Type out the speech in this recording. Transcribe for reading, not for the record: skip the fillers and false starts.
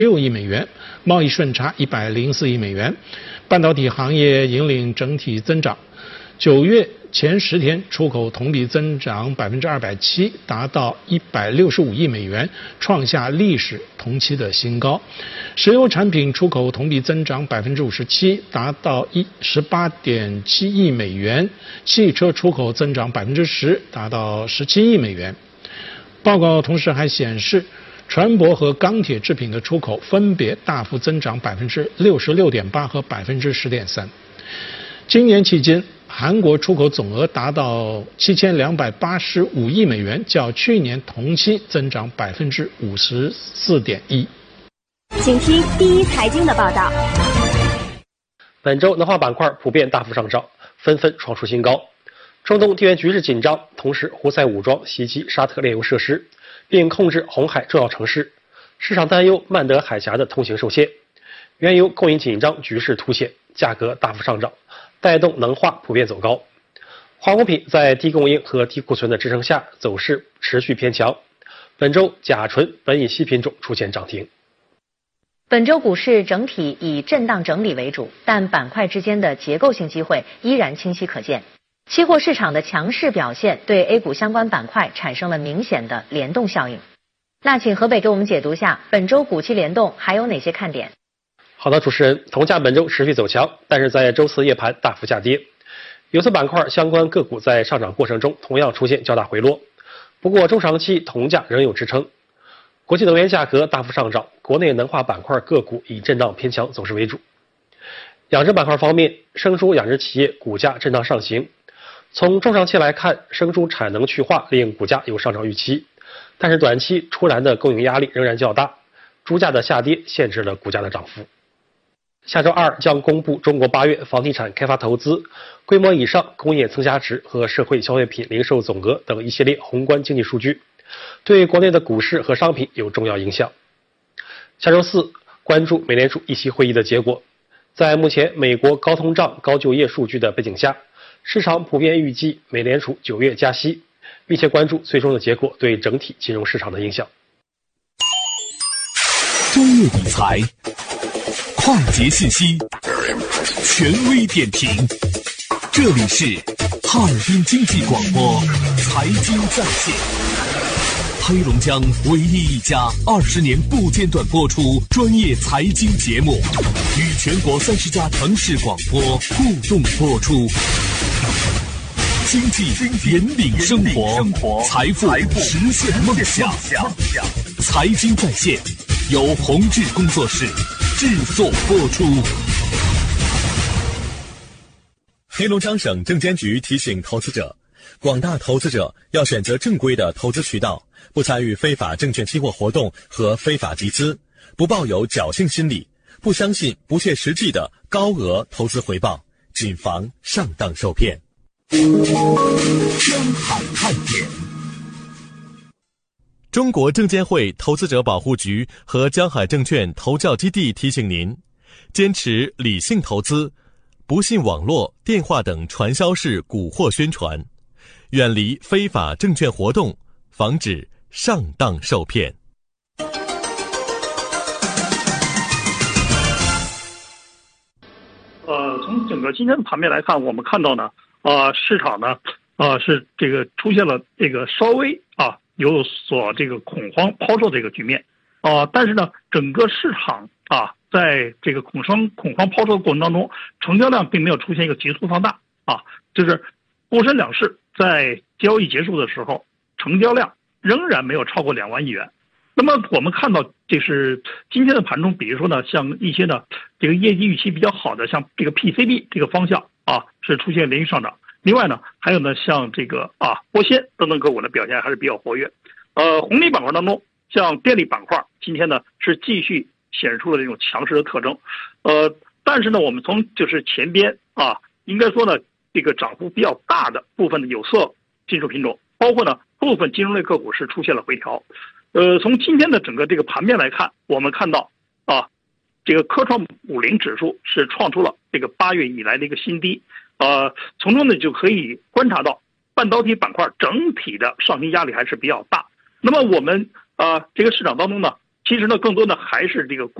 6亿美元，贸易顺差104亿美元。半导体行业引领整体增长，9月前10天出口同比增长270%，达到165亿美元，创下历史同期的新高。石油产品出口同比增长57%，达到18.7亿美元，汽车出口增长10%，达到17亿美元。报告同时还显示，船舶和钢铁制品的出口分别大幅增长66.8%和10.3%。今年期间，韩国出口总额达到7285亿美元，较去年同期增长54.1%。 请听第一财经的报道。 本周能化板块普遍大幅上涨，纷纷创出新高。中东地缘局势紧张，同时胡塞武装袭击沙特炼油设施，并控制红海重要城市，市场担忧曼德海峡的通行受限，原油供应紧张局势凸显，价格大幅上涨，带动能化普遍走高。化工品在低供应和低库存的支撑下，走势持续偏强。本周甲醇、苯乙烯品种出现涨停。 本周股市整体以震荡整理为主，但板块之间的结构性机会依然清晰可见。期货市场的强势表现对 A 股相关板块产生了明显的联动效应。那请河北给我们解读下本周股期联动还有哪些看点？ 好的，主持人，铜价本周持续走强，但是在周四夜盘大幅下跌。有色板块相关个股在上涨过程中同样出现较大回落，不过中长期铜价仍有支撑。国际能源价格大幅上涨，国内能化板块个股以震荡偏强走势为主。养殖板块方面，生猪养殖企业股价震荡上行。从中长期来看，生猪产能去化令股价有上涨预期，但是短期出栏的供应压力仍然较大，猪价的下跌限制了股价的涨幅。下周二将公布中国8月房地产开发投资、规模以上工业增加值和社会消费品零售总额等一系列宏观经济数据，对国内的股市和商品有重要影响。下周四关注美联储议息会议的结果，在目前美国高通胀、高就业数据的背景下，市场普遍预计美联储9月加息，密切关注最终的结果对整体金融市场的影响。 专业理财，快捷信息，权威点评，这里是哈尔滨经济广播财经在线，黑龙江唯一一家20年不间断播出专业财经节目，与全国30家城市广播互动播出。经济引领生活，财富实现梦想。财经在线由宏志工作室制作播出。黑龙江省证监局提醒投资者，广大投资者要选择正规的投资渠道，不参与非法证券期货活动和非法集资，不抱有侥幸心理，不相信不切实际的高额投资回报，谨防上当受骗。江海看点。中国证监会投资者保护局和江海证券投教基地提醒您，坚持理性投资，不信网络、电话等传销式蛊惑宣传，远离非法证券活动，防止上当受骗。 从整个今天的盘面来看，我们看到呢，市场呢，是这个出现了这个稍微有所这个恐慌抛售这个局面，但是呢，整个市场在这个恐慌抛售的过程当中，成交量并没有出现一个急速放大就是沪深两市在交易结束的时候，成交量仍然没有超过2万亿元。那么我们看到，这是今天的盘中，比如说呢，像一些呢这个业绩预期比较好的，像这个 PCB 这个方向是出现连续上涨。另外呢，还有呢像这个玻纤等等个股的表现还是比较活跃。红利板块当中，像电力板块今天呢是继续显示出了这种强势的特征。但是呢，我们从就是前边应该说呢，这个涨幅比较大的部分的有色金属品种，包括呢部分金融类个股是出现了回调。从今天的整个这个盘面来看，我们看到这个科创50指数是创出了这个8月以来的一个新低。从中呢就可以观察到半导体板块整体的上行压力还是比较大。那么我们这个市场当中呢， 其实呢，更多的还是这个